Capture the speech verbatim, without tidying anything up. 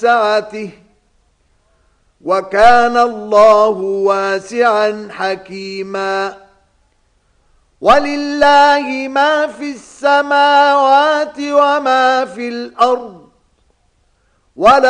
سعته وكان الله واسعا حكيما ولله ما في السماوات وما في الأرض ولا